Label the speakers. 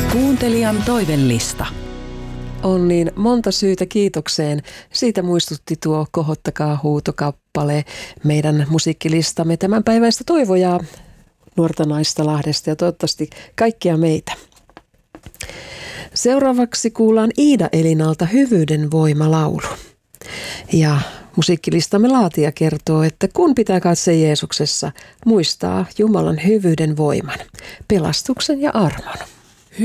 Speaker 1: Kuuntelijan toivellista.
Speaker 2: On niin monta syytä kiitokseen. Siitä muistutti tuo Kohottakaa huutokappale meidän musiikkilistamme tämänpäiväistä toivojaa nuorta naista Lahdesta ja toivottavasti kaikkia meitä. Seuraavaksi kuullaan Iida Elinalta Hyvyyden voima -laulu. Ja musiikkilistamme laatija kertoo, että kun pitää katse Jeesuksessa, muistaa Jumalan hyvyyden voiman, pelastuksen ja armon.